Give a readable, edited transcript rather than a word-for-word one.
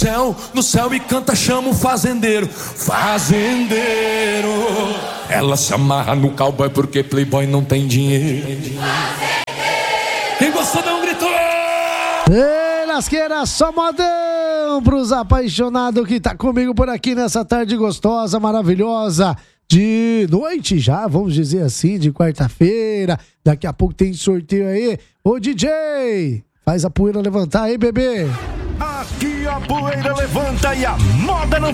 No céu e canta, chama o fazendeiro. Fazendeiro. Ela se amarra no cowboy porque playboy não tem dinheiro. Fazendeiro. Quem gostou dá um grito. Ei, lasqueira, só modão pros apaixonados que tá comigo por aqui nessa tarde gostosa, maravilhosa, de noite já, vamos dizer assim, de quarta-feira. Daqui a pouco tem sorteio aí. Ô DJ, faz a poeira levantar aí, bebê. Aqui a poeira levanta e a moda não